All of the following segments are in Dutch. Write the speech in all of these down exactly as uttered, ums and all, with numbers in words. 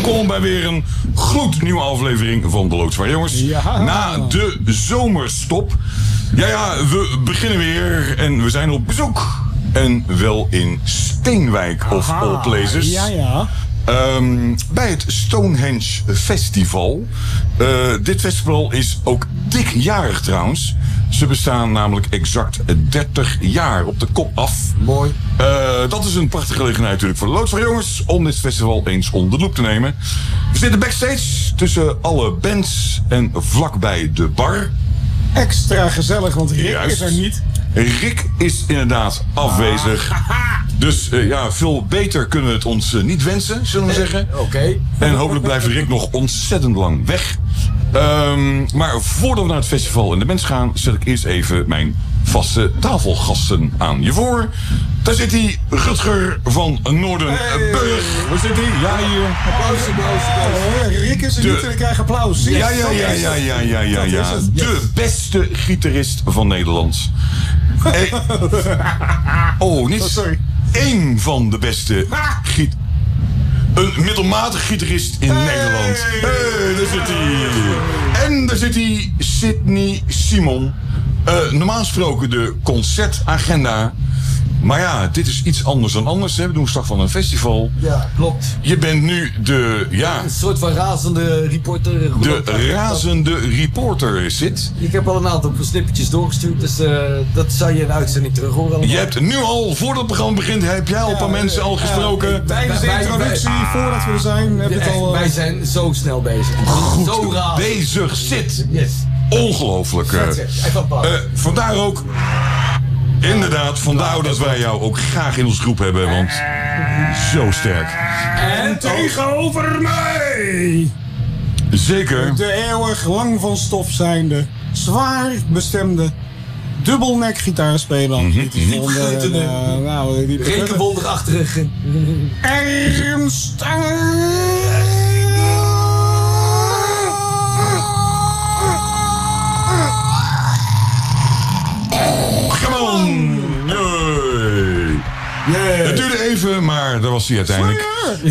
welkom bij weer een gloednieuwe aflevering van de Loodzwaar Jongens. Ja. Na de zomerstop. Ja, ja, we beginnen weer en we zijn op bezoek. En wel in Steenwijk of Aha, all places. Ja, ja. Um, bij het Stonehenge Festival. Uh, dit festival is ook dikjarig trouwens. Ze bestaan namelijk exact dertig jaar op de kop af. Mooi. Uh, dat is een prachtige gelegenheid natuurlijk voor de Loodzwaar Jongens om dit festival eens onder de loep te nemen. We zitten backstage tussen alle bands en vlakbij de bar. Extra gezellig, want Rick Juist. is er niet. Rick is inderdaad afwezig. Dus uh, ja, veel beter kunnen we het ons uh, niet wensen, zullen we zeggen. Oké. Okay. En hopelijk blijft Rick nog ontzettend lang weg. Um, maar voordat we naar het festival en de bands gaan, zet ik eerst even mijn vaste tafelgasten aan je voor. Daar zit hij, Rutger van Noordenburg. Hey. Waar zit hij? Ja, hier. Applaus, applaus, applaus. Oh, Rick is er de... niet en ik krijg applaus. Ja, ja, ja, ja, ja, ja, ja, ja, ja. De beste gitarist van Nederland. Hey. Oh, niet... Oh, sorry. Eén van de beste gitaristen. Een middelmatig gitarist in hey. Nederland. Hey, daar zit hij. En daar zit hij, Sidney Simon. Uh, normaal gesproken de concertagenda. Maar ja, dit is iets anders dan anders. Hè. We doen straks van een festival. Ja, klopt. Je bent nu de, ja... Een soort van razende reporter. De razende reporter, Sid. Ik heb al een aantal snippertjes doorgestuurd, dus uh, dat zou je in de uitzending terug horen. Allemaal. Je hebt nu al, voordat het programma begint, heb jij al een paar ja, mensen al gesproken. Ja, tijdens de introductie, wij, voordat we er zijn, heb het al... Uh... Wij zijn zo snel bezig. Goed zo raar. bezig, Sid. Yes. Ongelooflijk. Uh, uh, vandaar ook... Inderdaad, vandaar dat wij jou ook graag in ons groep hebben, want zo sterk. En tegenover mij... Zeker. De eeuwig lang van stof zijnde, zwaar bestemde, dubbelnek gitaarspeler. Mm-hmm. Uh, nou, die rekenwonderachtige... Ernst... Come on! Yeah. Het duurde even, maar daar was hij uiteindelijk.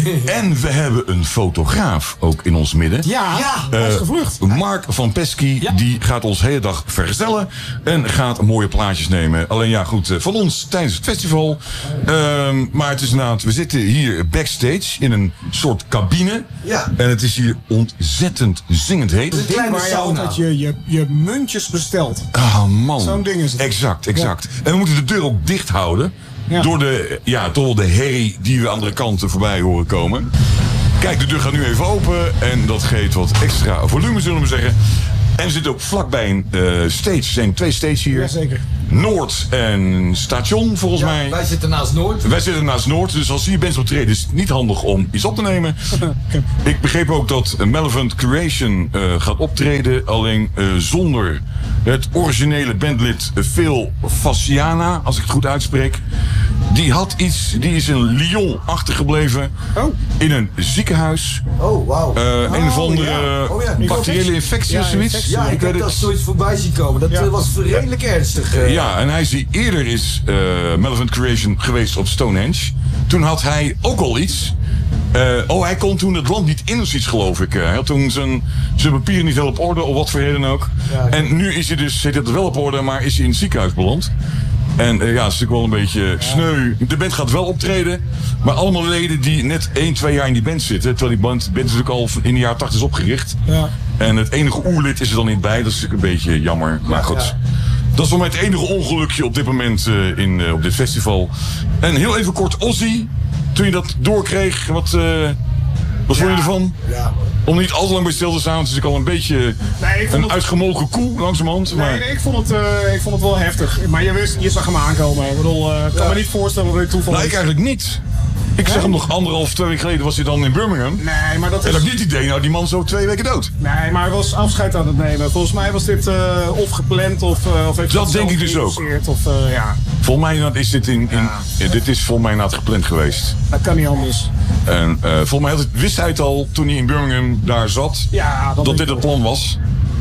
En we hebben een fotograaf ook in ons midden. Ja, ja hij is gevlucht. Uh, Mark van Pesky, ja. Die gaat ons de hele dag vergezellen. En gaat mooie plaatjes nemen. Alleen ja, goed, uh, van ons tijdens het festival. Uh, maar het is inderdaad, we zitten hier backstage in een soort cabine. Ja. En het is hier ontzettend zingend heet. Een ding waar je altijd je, je, je muntjes bestelt. Ah man. Zo'n ding is het. Exact, exact. Ja. En we moeten de deur ook dicht houden. Ja. Door de, ja, door de herrie die we aan de kanten voorbij horen komen. Kijk, de deur gaat nu even open. En dat geeft wat extra volume, zullen we zeggen. En we zitten ook vlakbij een uh, stage. Er zijn twee stages hier. Jazeker. Noord en Station, volgens ja, mij. Wij zitten naast Noord. Wij zitten naast Noord. Dus als hier bands optreden is het niet handig om iets op te nemen. Ik begreep ook dat Malevolent Creation uh, gaat optreden. Alleen uh, zonder het originele bandlid Phil Fasciana, als ik het goed uitspreek. Die had iets, die is in Lyon achtergebleven. Oh. In een ziekenhuis. Oh, wauw. Uh, oh, een of andere ja. oh, ja. bacteriële infectie of ja, zoiets. infectie. Ja, ik, ik heb dat zoiets voorbij zien komen. Dat ja. was redelijk ernstig. Uh. Ja, en hij is die, eerder is uh, Malevolent Creation geweest op Stonehenge. Toen had hij ook al iets. Uh, oh, hij kon toen het land niet in of iets, geloof ik. Hij had toen zijn, zijn papieren niet wel op orde, of wat voor reden ook. Ja, en nu is hij dus, zit het wel op orde, maar is hij in het ziekenhuis beland. En uh, ja, het is natuurlijk wel een beetje ja. sneu. De band gaat wel optreden, maar allemaal leden die net één, twee jaar in die band zitten. Terwijl die band, band is natuurlijk al in de jaren tachtig is opgericht. Ja. En het enige oerlid is er dan niet bij, dat is natuurlijk een beetje jammer. Maar ja, goed, ja. Dat is voor mij het enige ongelukje op dit moment uh, in, uh, op dit festival. En heel even kort, Ozzy, toen je dat doorkreeg, wat, uh, wat ja. vond je ervan? Ja. Om niet al te lang bij stil te staan, het is ik al een beetje nee, een het... uitgemogen koe langzamerhand. Nee, maar... nee ik, vond het, uh, ik vond het wel heftig. Maar je, wist, je zag hem aankomen. Ik bedoel, uh, ik kan ja. me niet voorstellen dat dit toeval is. Nee, ik eigenlijk niet. Ik zag hem nog anderhalf, twee weken geleden was hij dan in Birmingham. Nee, maar dat is... En dat ik niet het idee, nou die man zo twee weken dood. Nee, maar hij was afscheid aan het nemen. Volgens mij was dit uh, of gepland of... Uh, of dat denk ik dus ook. Of, uh, ja. Volgens mij is dit, in, in, ja. dit is volgens mij nou gepland geweest. Dat kan niet anders. En uh, volgens mij had het, wist hij het al toen hij in Birmingham daar zat. Ja, dat dat dit het plan was.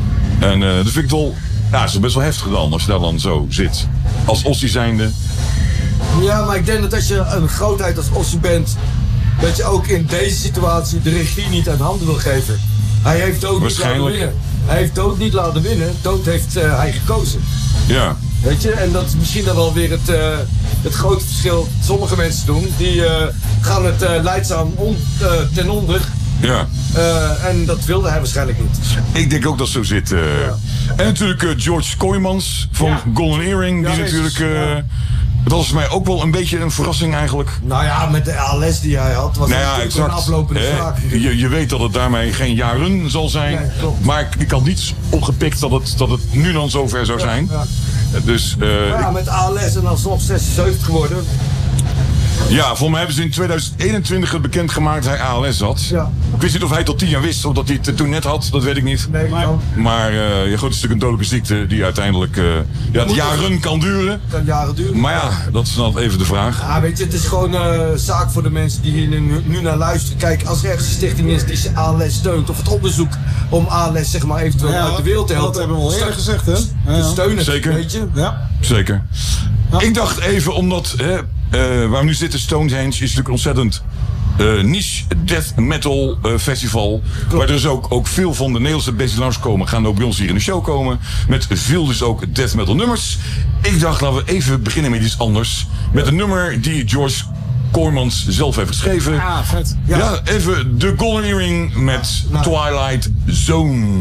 En uh, dat vind ik wel... Ja, het is best wel heftig dan, als je daar dan zo zit. Als Ozzy zijnde. Ja, maar ik denk dat als je een grootheid als Ozzy bent, dat je ook in deze situatie de regie niet uit handen wil geven. Hij heeft Dood niet laten winnen. Hij heeft Dood niet laten winnen. Dood heeft uh, hij gekozen. Ja. Weet je, en dat is misschien dan wel weer het, uh, het grote verschil. Sommige mensen doen, die uh, gaan het uh, leidzaam on, uh, ten onder. Ja. Uh, en dat wilde hij waarschijnlijk niet. Ik denk ook dat zo zit. Uh. Ja. En natuurlijk uh, George Kooijmans van ja. Golden Earring. Die ja, natuurlijk... Uh, ja. Dat was voor mij ook wel een beetje een verrassing eigenlijk. Nou ja, met de A L S die hij had, was nou het ja, exact. een aflopende eh, zaak. Je, je weet dat het daarmee geen jaren zal zijn. Nee, maar ik, ik had niet opgepikt dat het, dat het nu dan zover zou zijn. Ja, ja. Dus, uh, ja, met A L S en dan nog zesenzeventig geworden. Ja, voor mij hebben ze in tweeduizend eenentwintig het bekendgemaakt dat hij A L S had. Ja. Ik wist niet of hij tot tien jaar wist of dat hij het toen net had, dat weet ik niet. Nee, maar maar uh, ja, goed, het is natuurlijk een dodelijke ziekte die uiteindelijk uh, ja, jaren kan duren. Kan jaren duren. Maar ja, dat is dan even de vraag. Ja, weet je, het is gewoon een uh, zaak voor de mensen die hier nu, nu naar luisteren. Kijk, als er ergens een stichting is die A L S steunt, of het onderzoek om A L S zeg maar eventueel ja, uit de wereld te helpen. Dat hebben we al eerder gezegd, hè? Ja, ja. Steunen, zeker. Weet je? Ja. Zeker. Ja. Ik dacht even, omdat hè, uh, waar we nu zitten, Stonehenge is natuurlijk ontzettend uh, niche death metal uh, festival. Klopt. Waar dus ook, ook veel van de Nederlandse bands die langskomen, gaan ook bij ons hier in de show komen. Met veel dus ook death metal nummers. Ik dacht, laten we even beginnen met iets anders. Met een nummer die George Kooijmans zelf heeft geschreven. Ah, vet. Ja, ja even de Golden Earring met ja, nou. Twilight Zone.